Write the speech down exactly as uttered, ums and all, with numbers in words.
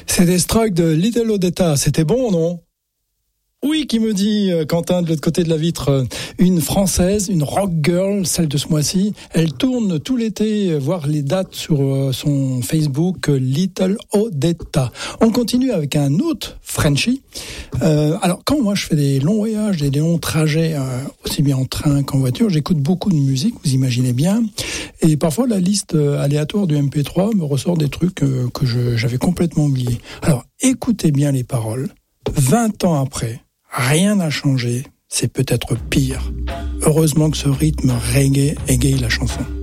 C'est des strokes de Little Odetta. C'était bon, non ? Oui, qui me dit, Quentin, de l'autre côté de la vitre, une Française, une rock girl, celle de ce mois-ci. Elle tourne tout l'été, voir les dates sur son Facebook, Little Odetta. On continue avec un autre Frenchie. Euh, alors, quand moi je fais des longs voyages, des longs trajets, euh, aussi bien en train qu'en voiture, j'écoute beaucoup de musique, vous imaginez bien. Et parfois, la liste aléatoire du M P trois me ressort des trucs euh, que je, j'avais complètement oubliés. Alors, écoutez bien les paroles. vingt ans après, rien n'a changé, c'est peut-être pire. Heureusement que ce rythme reggae égaye la chanson.